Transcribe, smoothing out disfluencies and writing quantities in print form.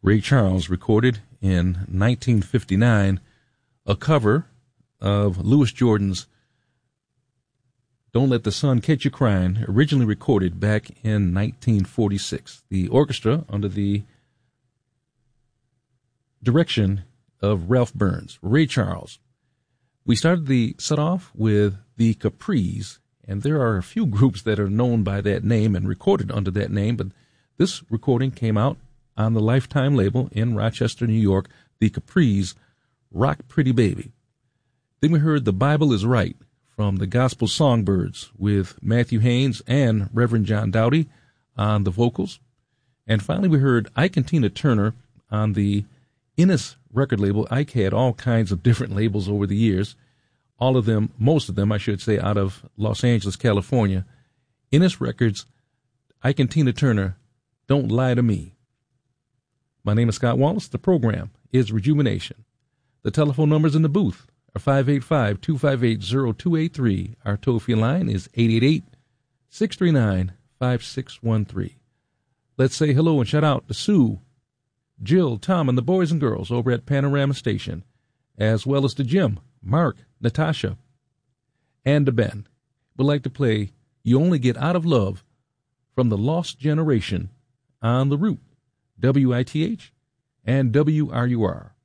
Ray Charles recorded in 1959 a cover of Louis Jordan's Don't Let the Sun Catch You Crying, originally recorded back in 1946. The orchestra, under the direction of Ralph Burns, Ray Charles. We started the set off with the Capris, and there are a few groups that are known by that name and recorded under that name, but this recording came out on the Lifetime label in Rochester, New York, the Capris, Rock Pretty Baby. Then we heard The Bible is Right from the Gospel Songbirds with Matthew Haynes and Reverend John Dowdy on the vocals. And finally we heard Ike and Tina Turner on the Innes record label. Ike had all kinds of different labels over the years, all of them, most of them, I should say, out of Los Angeles, California. Innes Records, Ike and Tina Turner, Don't Lie to Me. My name is Scott Wallace. The program is Rejuvenation. The telephone numbers in the booth are 585-258-0283. Our toll-free line is 888-639-5613. Let's say hello and shout out to Sue, Jill, Tom, and the boys and girls over at Panorama Station, as well as to Jim, Mark, Natasha, and to Ben. We'd like to play You Only Get Out of Love from the Lost Generation on the Root, WITH and WRUR.